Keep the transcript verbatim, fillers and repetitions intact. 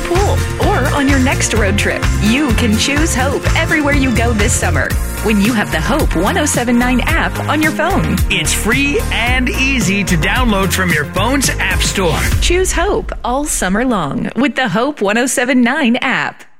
pool, or on your next road trip. You can choose Hope everywhere you go this summer when you have the Hope one oh seven nine app on your phone. It's free and easy to download from your phone's app store. Choose Hope all summer long with the Hope one oh seven nine app.